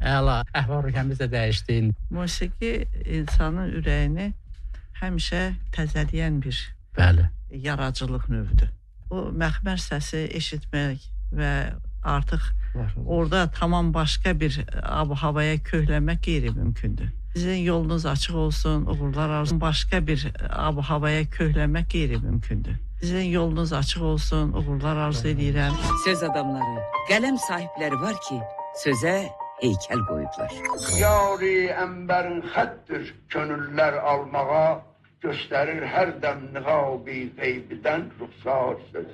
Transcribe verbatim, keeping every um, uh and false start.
Əla, əhval-ruhiyyəmiz də dəyişdi. Musiqi insanın ürəyini həmişə təzələyən bir Bəli. yaradıcılıq növüdür. O məxmər səsi eşitmək və artıq orada tamam başqa bir ab-havaya köklənmək qeyri-mümkündür. Sizin yolunuz açıq olsun, uğurlar arzulayıram. Başqa bir ab-havaya köklənmək qeyri-mümkündür. Sizin yolunuz açıq olsun, uğurlar arzu edirəm. Söz adamları, qələm sahibləri var ki, sözə heykəl qoyublar. Yari əmbərin xəttir könüllər almağa, göstərir hər dəm niqabi qeybidən ruxsar söz.